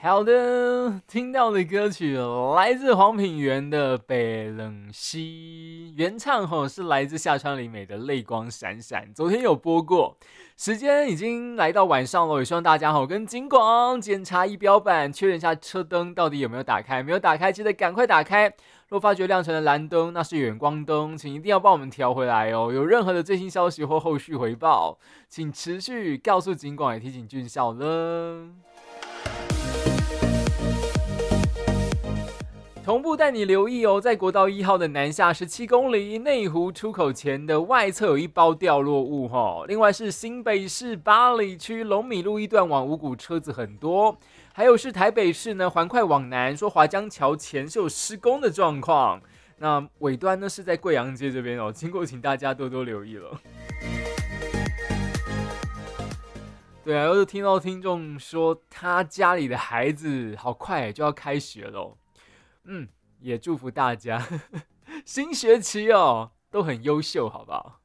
好的，听到的歌曲来自黄品源的《北冷溪》，原唱是来自夏川里美的《泪光闪闪》，昨天有播过。时间已经来到晚上了，也希望大家跟警广检查仪表板，确认一下车灯到底有没有打开，没有打开记得赶快打开。若发觉亮成的蓝灯，那是远光灯，请一定要帮我们调回来哦。有任何的最新消息或后续回报，请持续告诉警广，也提醒军校了。同步带你留意哦，在国道1号的南下17公里内湖出口前的外侧有一包掉落物另外是新北市八里区龙米路一段往五股车子很多，还有是台北市呢环快往南，说华江桥前是有施工的状况，那尾端呢是在贵阳街这边经过请大家多多留意了。对啊，又听到听众说他家里的孩子好快就要开学了也祝福大家新学期都很优秀，好不好？